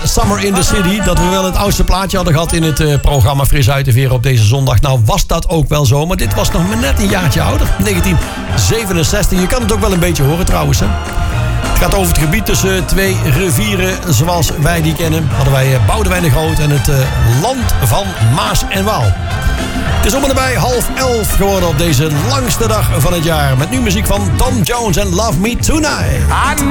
Summer in the City. Dat we wel het oudste plaatje hadden gehad in het programma Fris uit de Veren op deze zondag. Nou was dat ook wel zo, maar dit was nog maar net een jaartje ouder. 1967. Je kan het ook wel een beetje horen trouwens, hè. Het gaat over het gebied tussen twee rivieren zoals wij die kennen. Hadden wij Boudewijn de Groot en het land van Maas en Waal. Het is om en nabij 10:30 geworden op deze langste dag van het jaar. Met nu muziek van Tom Jones en Love Me Tonight.